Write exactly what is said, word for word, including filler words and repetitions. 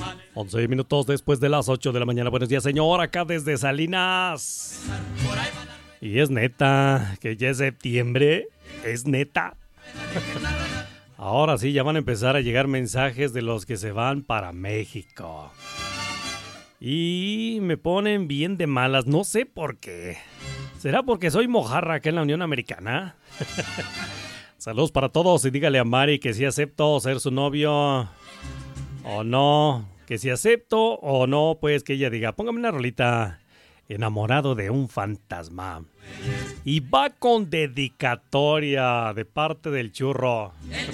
once minutos después de las ocho de la mañana. Buenos días, señor, acá desde Salinas. Y es neta, que ya es septiembre. Es neta. Ahora sí, ya van a empezar a llegar mensajes de los que se van para México. Y me ponen bien de malas, no sé por qué. ¿Será porque soy mojarra acá en la Unión Americana? Saludos para todos y dígale a Mari que si acepto ser su novio o no. Que si acepto o no, pues que ella diga, póngame una rolita, enamorado de un fantasma. Y va con dedicatoria de parte del churro.